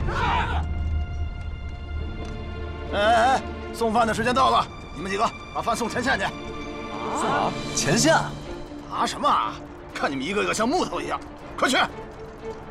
哎，送饭的时间到了，你们几个把饭送前线去。 啊，前线？ 啊什么啊？看你们一个个像木头一样，快去！